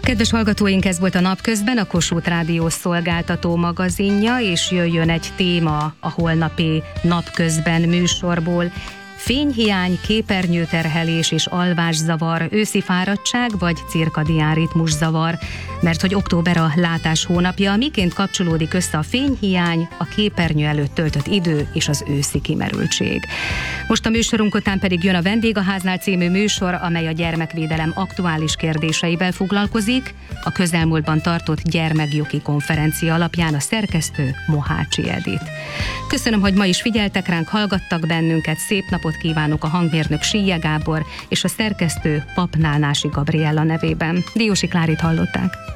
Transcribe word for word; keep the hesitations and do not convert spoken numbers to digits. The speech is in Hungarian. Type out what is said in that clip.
Kedves hallgatóink, ez volt a Napközben, a Kossuth Rádió szolgáltató magazinja, és jöjjön egy téma a holnapi Napközben műsorból. Fényhiány, képernyőterhelés és alvászavar, őszi fáradtság vagy cirkadián ritmuszavar, mert hogy október a látás hónapja, miként kapcsolódik össze a fényhiány, a képernyő előtt töltött idő és az őszi kimerültség. Most a műsorunk után pedig jön a Vendégháznál című műsor, amely a gyermekvédelem aktuális kérdéseivel foglalkozik. A közelmúltban tartott gyermekjogi konferencia alapján a szerkesztő Mohácsi Edit. Köszönöm, hogy ma is figyeltek ránk, hallgattak bennünket, szép napot kívánok a hangmérnök Síje Gábor és a szerkesztő Papnál Nási Gabriella nevében. Diósi Klárit hallották.